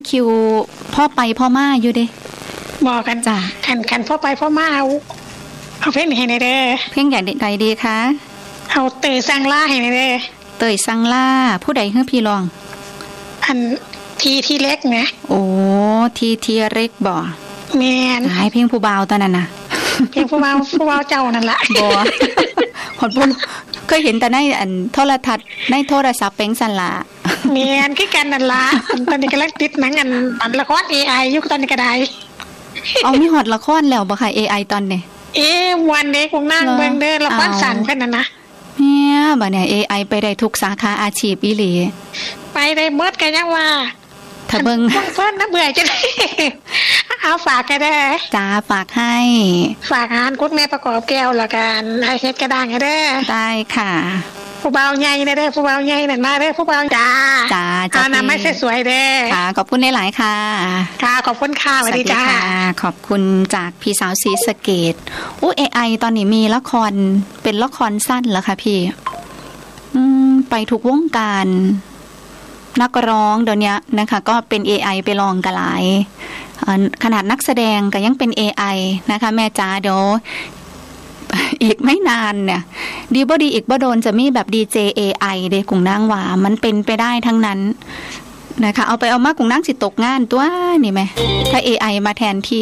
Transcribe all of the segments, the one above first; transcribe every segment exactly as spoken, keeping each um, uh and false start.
คิวพ่อไปพ่อมาอยู่เด้บอกกันจ้ะคันคันพ่อไปพ่อมาเอาเอาเพลงให้หน่อยเด้อเพลงอย่างใดดีคะเอาเตยสังล่าให้หน่อยเด้อเตยสังล่าผู้ใดเฮ้อพี่ลองอันทีทีเล็กนะโอ้ทีทีเล็กบ่แม่นหายเพลงผู้บ่าวตอนนั้นน่ะเพลงผู้บ่าวผู้บ่าวเจ้านั่นล่ะบ่ขอดบ่เคยเห็นแต่ในอันโทรทัศน์ในโทรศัพท์เป็นสั่นล่ะแม่นคือกันนั่นล่ะตอนนี้กำลังติดหนังอันอันละคร เอ ไอ อยู่ตอนนี้ก็ได้เอามีฮอดละครแล้วบ่ค่ะ เอ ไอ ตอนนี้เอ๊ะวันนี้คงนั่งเบิ่งเด้อละครสั้นเพิ่นน่ะนะเนี่ยบัดเนี่ย เอ ไอ ไปได้ทุกสาขาอาชีพอีหลีไปได้หมดก็ยังว่าถ้าเบิ่งเพิ่นน่ะเบื่อจะได้เอาฝากก็ได้จ้าฝากให้ฝากงานกุ๊ดแม่ประกอบแก้วละกันให้เฮ็ดกระด้างให้เด้อได้ค่ะผู้บ่าวใหญ่เด้อผู้บ่าวใหญ่นั่นมาเด้อผู้บ่าวจ้าจ้าจ้าเอาน้ำไม้สวยๆเด้อค่ะขอบคุณหลายๆค่ะค่ะขอบคุณค่ะสวัสดีจ้าขอบคุณจากพี่สาวศรีสะเกษอู้ เอ ไอ ตอนนี้มีละครเป็นละครสั้นเหรอคะพี่อืมไปทุกวงการนักร้องเดี๋ยวนี้นะคะก็เป็น เอ ไอ ไปลองกันหลายขนาดนักแสดงก็ยังเป็น เอ ไอ นะคะแม่จ๋าเดี๋ยวอีกไม่นานเนี่ยดีบ่ดีอีกบ่โดนจะมีแบบ ดี เจ เอ ไอ เด้กุ้งนางว่ามันเป็นไปได้ทั้งนั้นนะคะเอาไปเอามากุ้งนางสิตกงานตัวนี่ไหมถ้า เอ ไอ มาแทนที่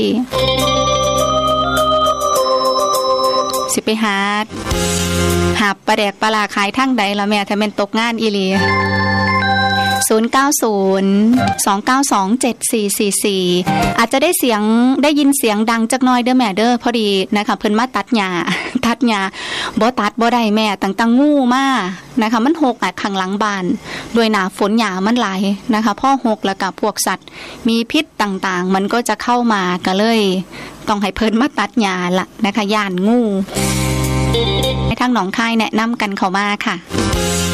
สิไปหาหาปลาแดกปลาขายทั้งใดละแม่ถ้าเป็นตกงานอีหลีศูนย์ เก้า ศูนย์ สอง เก้า สอง เจ็ด สี่ สี่ สี่อาจจะได้เสียงได้ยินเสียงดังจักหน่อยเด้อแม่เด้อพอดีนะคะเพิ่นมาตัดหญ้าตัดหญ้าบ่ตัดบ่ได้แม่ตั้งๆงูมานะคะมันหกอ่ะข้างหลังบ้านด้วยหน้าฝนหญ้ามันหลายนะคะพอหกแล้วก็พวกสัตว์มีพิษต่างๆมันก็จะเข้ามาก็เลยต้องให้เพิ่นมาตัดหญ้าละนะคะย่านงูให้ทางหนองคายแนะนำกันเข้ามาค่ะ